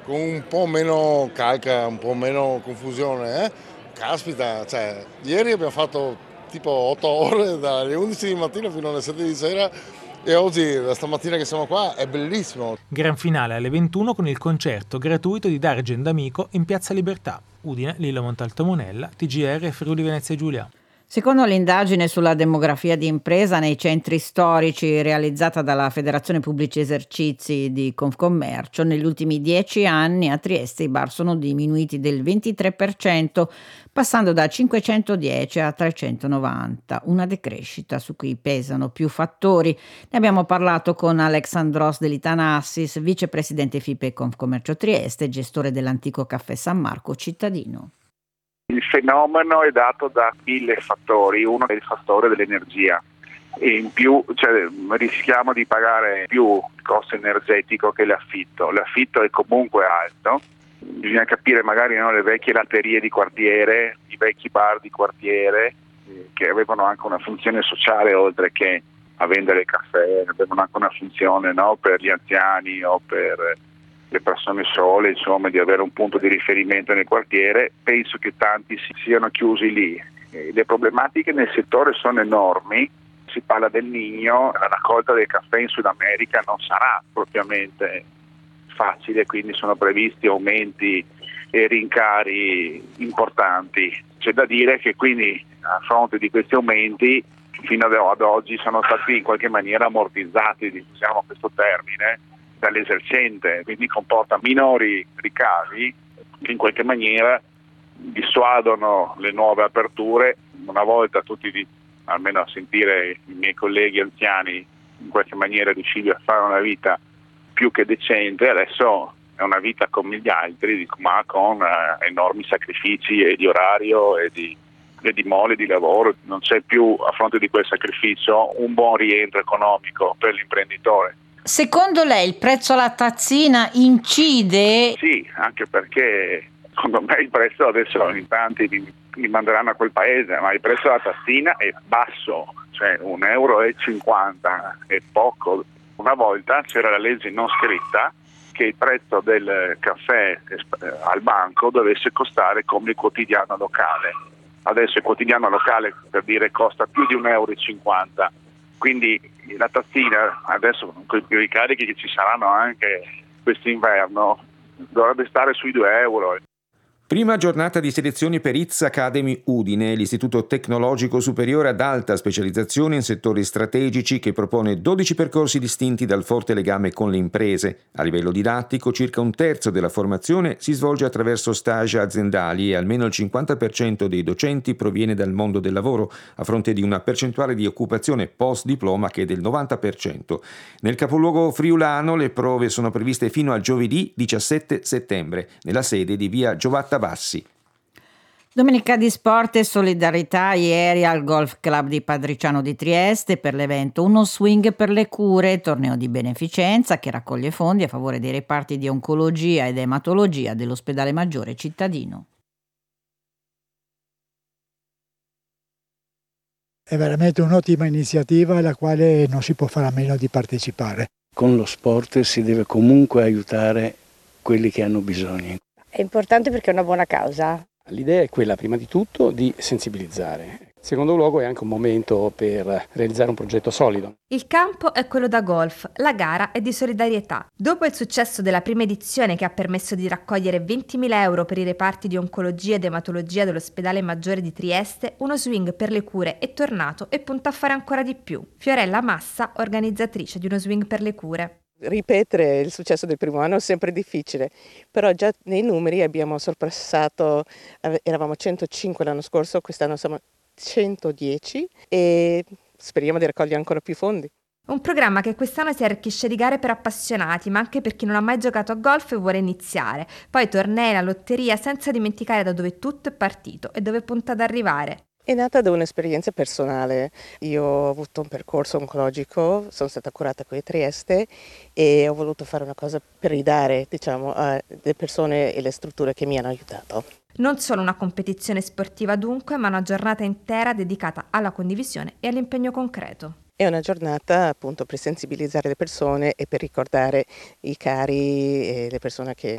con un po' meno calca, un po' meno confusione, caspita, cioè, ieri abbiamo fatto tipo 8 ore dalle 11 di mattina fino alle 7 di sera e oggi, da stamattina che siamo qua, è bellissimo. Gran finale alle 21 con il concerto gratuito di Dargen D'Amico in Piazza Libertà. Udine, Lillo Montalto Monella, TGR e Friuli Venezia Giulia. Secondo l'indagine sulla demografia di impresa nei centri storici realizzata dalla Federazione Pubblici Esercizi di Confcommercio, negli ultimi 10 anni a Trieste i bar sono diminuiti del 23%, passando da 510 a 390, una decrescita su cui pesano più fattori. Ne abbiamo parlato con Alexandros Delitanassis, vicepresidente FIPE Confcommercio Trieste, gestore dell'antico caffè San Marco cittadino. Il fenomeno è dato da 1000 fattori, uno è il fattore dell'energia e in più rischiamo di pagare più il costo energetico che l'affitto. L'affitto è comunque alto, bisogna capire magari le vecchie latterie di quartiere, i vecchi bar di quartiere che avevano anche una funzione sociale oltre che a vendere il caffè, avevano anche una funzione per gli anziani o per le persone sole, insomma, di avere un punto di riferimento nel quartiere. Penso che tanti si siano chiusi lì. Le problematiche nel settore sono enormi, si parla del Niño, la raccolta del caffè in Sud America non sarà propriamente facile, quindi sono previsti aumenti e rincari importanti. C'è da dire che quindi a fronte di questi aumenti fino ad oggi sono stati in qualche maniera ammortizzati, usiamo questo termine, dall'esercente, quindi comporta minori ricavi che in qualche maniera dissuadono le nuove aperture. Una volta almeno a sentire i miei colleghi anziani, in qualche maniera riuscivi a fare una vita più che decente, adesso è una vita come gli altri, ma con enormi sacrifici e di orario e di mole di lavoro. Non c'è più, a fronte di quel sacrificio, un buon rientro economico per l'imprenditore. Secondo lei il prezzo alla tazzina incide? Sì, anche perché secondo me il prezzo adesso in tanti li manderanno a quel paese, ma il prezzo della tazzina è basso, cioè €1,50 è poco. Una volta c'era la legge non scritta che il prezzo del caffè al banco dovesse costare come il quotidiano locale. Adesso il quotidiano locale, per dire, costa più di €1,50. Quindi la tazzina, adesso con i ricarichi che ci saranno anche quest'inverno, dovrebbe stare sui €2. Prima giornata di selezioni per ITS Academy Udine, l'istituto tecnologico superiore ad alta specializzazione in settori strategici che propone 12 percorsi distinti dal forte legame con le imprese. A livello didattico, circa un terzo della formazione si svolge attraverso stage aziendali e almeno il 50% dei docenti proviene dal mondo del lavoro, a fronte di una percentuale di occupazione post-diploma che è del 90%. Nel capoluogo friulano le prove sono previste fino al giovedì 17 settembre, nella sede di via Giovatta Bassi. Domenica di sport e solidarietà ieri al Golf Club di Padriciano di Trieste per l'evento Uno Swing per le Cure, torneo di beneficenza che raccoglie fondi a favore dei reparti di oncologia ed ematologia dell'ospedale maggiore cittadino. È veramente un'ottima iniziativa alla quale non si può fare a meno di partecipare. Con lo sport si deve comunque aiutare quelli che hanno bisogno. È importante perché è una buona causa. L'idea è quella, prima di tutto, di sensibilizzare. In secondo luogo è anche un momento per realizzare un progetto solido. Il campo è quello da golf, la gara è di solidarietà. Dopo il successo della prima edizione che ha permesso di raccogliere €20.000 per i reparti di oncologia ed ematologia dell'ospedale maggiore di Trieste, Uno Swing per le Cure è tornato e punta a fare ancora di più. Fiorella Massa, organizzatrice di Uno Swing per le Cure. Ripetere il successo del primo anno è sempre difficile, però già nei numeri abbiamo sorpassato, eravamo 105 l'anno scorso, quest'anno siamo 110 e speriamo di raccogliere ancora più fondi. Un programma che quest'anno si arricchisce di gare per appassionati, ma anche per chi non ha mai giocato a golf e vuole iniziare. Poi tornei, la lotteria, senza dimenticare da dove tutto è partito e dove punta ad arrivare. È nata da un'esperienza personale. Io ho avuto un percorso oncologico, sono stata curata qui a Trieste e ho voluto fare una cosa per ridare, alle persone e le strutture che mi hanno aiutato. Non solo una competizione sportiva dunque, ma una giornata intera dedicata alla condivisione e all'impegno concreto. È una giornata appunto per sensibilizzare le persone e per ricordare i cari e le persone che